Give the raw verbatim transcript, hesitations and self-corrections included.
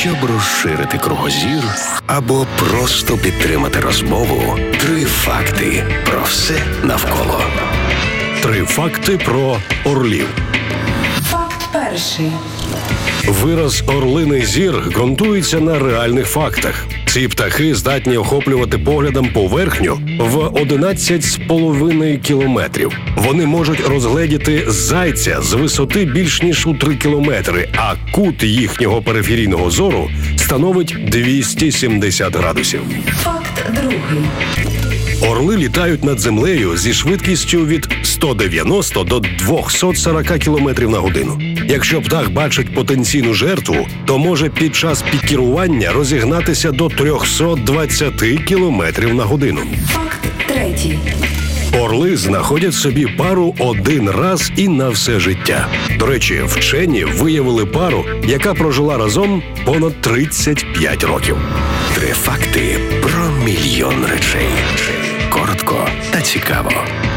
Щоб розширити кругозір або просто підтримати розмову, три факти про все навколо. Три факти про орлів. Факт перший. Вираз «орлиний зір» ґрунтується на реальних фактах. Ці птахи здатні охоплювати поглядом поверхню в одинадцять з половиною кілометрів. Вони можуть розгледіти зайця з висоти більш ніж у три кілометри, а кут їхнього периферійного зору становить двісті сімдесят градусів. Факт другий. Орли літають над землею зі швидкістю від ста дев'яноста до двохсот сорока кілометрів на годину. Якщо птах бачить потенційну жертву, то може під час пікірування розігнатися до трьохсот двадцяти кілометрів на годину. Факт третій. Орли знаходять собі пару один раз і на все життя. До речі, вчені виявили пару, яка прожила разом понад тридцять п'ять років. Три факти про мільйон речей. Коротко та цікаво.